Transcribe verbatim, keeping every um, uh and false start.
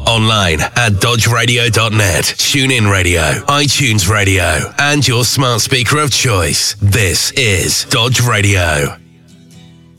Online at dodge radio dot net, TuneIn Radio, iTunes Radio, and your smart speaker of choice. This is Dodge Radio.